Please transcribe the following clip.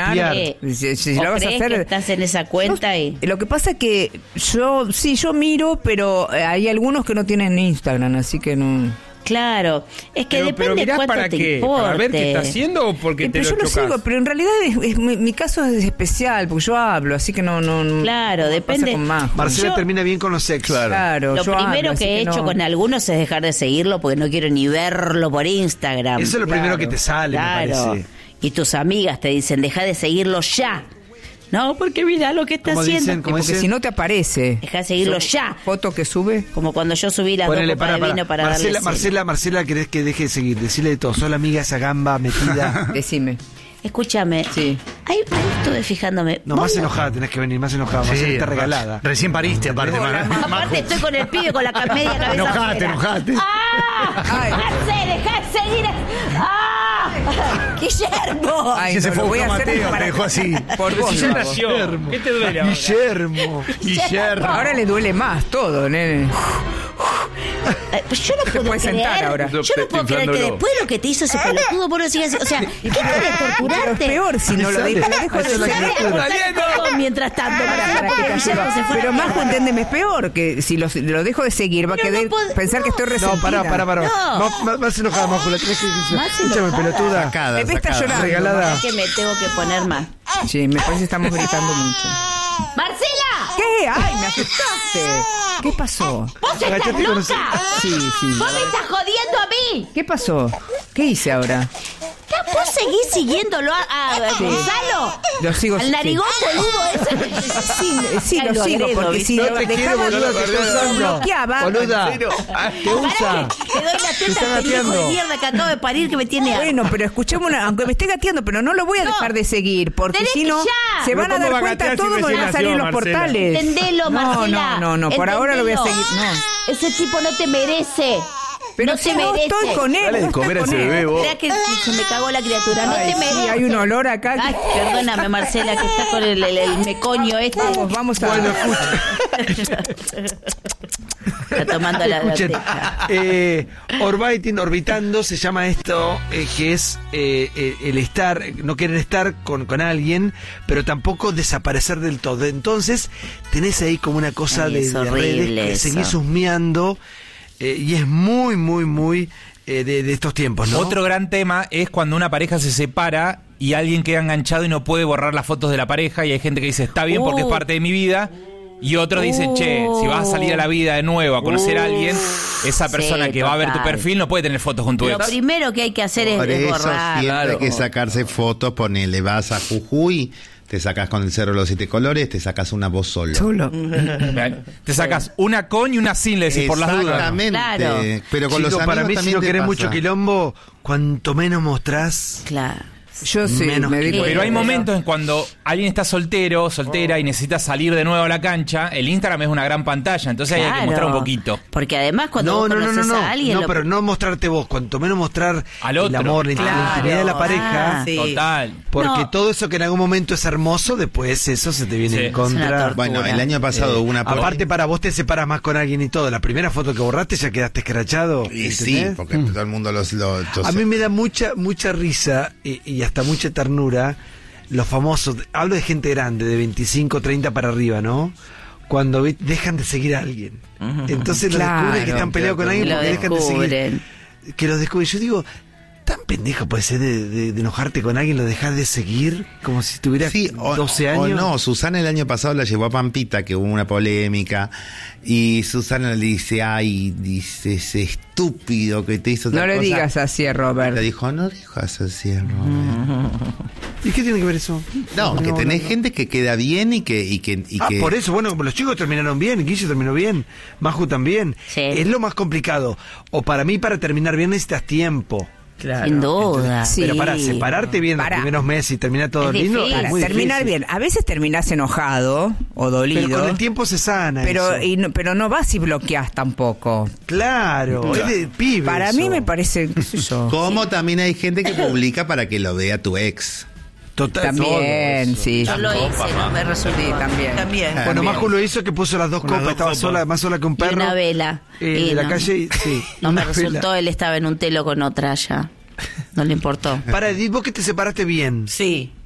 copiar. Si lo vas a hacer, que estás en esa cuenta y... Lo que pasa es que yo miro, pero hay algunos que no tienen Instagram, así que no. Claro, es que pero depende mirás cuánto para te qué, importe. para ver qué está haciendo o porque te Pero lo yo lo chocás. sigo, pero en realidad mi caso es especial, porque yo hablo, así que no. Claro, no depende. pasa con más. Marcela Yo- termina bien con los ex. Claro, Lo yo primero hablo, así que he hecho no. con algunos es dejar de seguirlo porque no quiero ni verlo por Instagram. Eso es lo primero Claro. que te sale, me Claro. parece. Y tus amigas te dicen, deja de seguirlo ya. No, porque mira lo que está ¿Cómo haciendo. dicen? Y ¿Cómo porque dicen? si no te aparece. Deja de seguirlo ya. Foto que sube. Como cuando yo subí las dos copas de vino para darle Marcela, ¿querés que deje de seguir? Decirle de todo. Sos la amiga esa gamba metida. Decime. Escúchame. Sí. Ahí estuve fijándome. No, ¿Vos más no- enojada tenés que venir, más enojada. Marcela está regalada. Recién pariste, aparte. Aparte estoy con el pibe con la media cabeza Enojate, afuera. enojate. ¡Ah! Ay. ¡Marce, dejá de seguir! ¡Ah! ¡Guillermo! Ay, Se no, fue lo voy a hacer Mateo, para- te dejó así. Por vos. Ya lo hago. nació. ¿Qué te duele ahora? Guillermo. Guillermo. Ahora le duele más todo, nene. Pues yo no puedo puedes sentar creer. ahora. Yo no puedo creer que después de lo que te hizo ese pelotudo, vos lo sigas. O sea, ¿qué querés Pero es torturarte? peor si no lo dejo de Esa es la seguir. criatura. Mientras tanto, Para porque que Guillermo se fue. pero Majo, entendeme, es peor que si lo dejo de seguir va a Pero quedar no puedo- pensar que estoy No, resentida. pará. No. Más enojada, Mácula. Tenés que Más escúchame, enojada. pelotuda. Sacada, Bebé está sacada. llorando. Regalada. Es que me tengo que poner más. Sí, me parece que estamos gritando mucho. ¡Marcela! ¿Qué? ¡Ay, me asustaste! ¿Qué pasó? ¿Vos estás Agachate con loca? Sí. ¿Vos me estás jodiendo a mí? ¿Qué pasó? ¿Qué hice ahora? ¿Vos seguís siguiéndolo a Gonzalo? Lo sigo. ¿Al narigón boludo ese? Sí, Ay, lo sigo, agredo, porque ¿viste? si No lo te quiero, dejaba, boluda, te estoy lo usando. bloqueaba. Boluda. ¿En serio? Te usa. Te doy la Te teta está a este hijo de gateando. mierda que acabo de parir que me tiene hambre. Bueno, pero escuchemos aunque me esté gateando, pero no lo voy a No. dejar de seguir, porque Tenés si no, que ya. se van Pero a ¿cómo va dar a cuenta gatear si todos, me recién van a salir nació, los Marcela? portales. Entendelo, Marcela. No, por ahora lo voy a Entendelo. seguir. No. Ese tipo no te merece. Pero no si te no merece. estoy con él. Dale de no estoy comer a con ese él. bebé, vos. Mirá que se me cagó la criatura. No Ay, te merece. sí, hay un olor acá. Ay, perdóname, Marcela, que está con el mecoño este. Vamos a... Bueno, Está tomando la Escuchen, teja. orbitando se llama esto, que es el estar, no querer estar con alguien, pero tampoco desaparecer del todo. Entonces, tenés ahí como una cosa Ay, de es redes horrible que eso. seguís husmeando, y es muy de estos tiempos, ¿no? Otro gran tema es cuando una pareja se separa y alguien queda enganchado y no puede borrar las fotos de la pareja, y hay gente que dice, está bien porque es parte de mi vida, y otros dicen, che, si vas a salir a la vida de nuevo a conocer a alguien, esa persona Sí, que va a ver tu total. perfil no puede tener fotos con tu Lo ex. primero que hay que hacer Por es eso borrar. siempre claro. hay que sacarse fotos, ponele, vas a Jujuy, te sacas con el Cerro de los 7 Colores, te sacas una voz solo. Solo. Te sacas una con y una sin, le decís, por las dudas. Exactamente. Claro. Pero con Chicos, los amigos para mí, si también no te querés pasa. mucho quilombo, cuanto menos mostrás, Claro. Yo sí, Menos me di que- cuenta. Pero hay momentos en cuando alguien está soltero, soltera y necesita salir de nuevo a la cancha, el Instagram es una gran pantalla, entonces ahí hay que Claro. mostrar un poquito. Porque además cuando vos conoces a alguien... no, lo- pero no mostrarte vos, cuanto menos mostrar Al el otro. amor, la intimidad de la pareja, Ah, sí. Total. porque No. todo eso que en algún momento es hermoso, después eso se te viene Sí. en Es una contra. tortura. Bueno, el año pasado hubo una Aparte, para vos te separas más con alguien y todo. La primera foto que borraste ya quedaste escrachado. Y sí, ¿entendés? porque todo el mundo los A mí me da mucha risa y hasta mucha ternura los famosos, hablo de gente grande, de 25, 30 para arriba, ¿no? Cuando dejan de seguir a alguien. Entonces lo Claro. descubren que están peleados con alguien Lo porque dejan de seguir. descubren. Que los descubren. Yo digo, tan pendejo puede ser de enojarte con alguien, lo dejar de seguir, como si tuviera 12 años. O no, Susana el año pasado la llevó a Pampita, que hubo una polémica, y Susana le dice, ay, dice, ese estúpido que te hizo No tal le cosa. digas así a Robert. Le dijo, no digas así, Robert. ¿Y qué tiene que ver eso? No, que tenés gente que queda bien y que Por eso, bueno, los chicos terminaron bien, Guille terminó bien, Maju también. Sí. Es lo más complicado. O para mí, para terminar bien necesitas tiempo. Claro. Sin duda. Sí. Pero para separarte bien Para. los primeros meses y terminar todo Es lindo, difícil. es Para muy terminar difícil. bien. A veces terminás enojado o dolido. Pero con el tiempo se sana Pero, eso. pero no vas y bloqueás tampoco. Claro, es de pibe Para eso. mí me parece, qué sé yo. como también hay gente que publica para que lo vea tu ex. Total, También, todo eso. sí. Yo lo hice, no me resultó. Sí, también. También. Bueno, Maju lo hizo, que puso las dos Con las copas, dos estaba copas. sola, más sola que un perro. Y una vela. Y de la no. calle, sí. No me una resultó, vela. él estaba en un telo con otra ya. No le importó. Para, Edith, vos que te separaste bien. Sí.